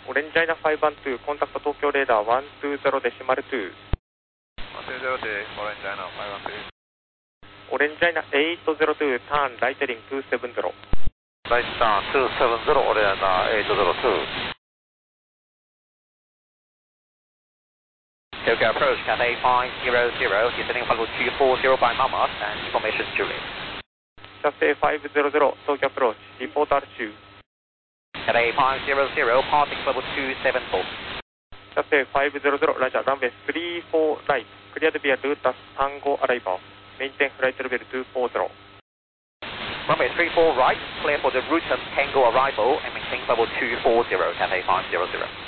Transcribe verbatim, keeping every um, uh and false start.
オレンジャイナファイブワンツー、コンタクト東京レーダーワンツーゼロデシマルツー。 ワンツーゼロでオレンジャイナファイブワンツー。 オレンジャイナエイトゼロツー、ターンライテリングツーセブンゼロ。 ライトターンツーセブンゼロ、オレンジャイナエイトゼロツー。 Tokyo approach, Cathay five zero zero, descending flight level two four zero by Mamas and information Juliet. Cathay five zero zero, Tokyo approach, report R two. Cathay five zero zero, parting level two seven four. Cathay five zero zero, Roger, runway three four right, cleared via Lutas Tango arrival, maintain flight level two four zero. Runway three four right, clear for the Lutas Tango arrival and maintain level two four zero, Cathay five zero zero.